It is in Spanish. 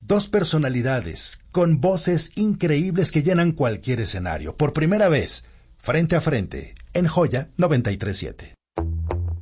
Dos personalidades con voces increíbles que llenan cualquier escenario. Por primera vez, frente a frente, en Joya 93.7.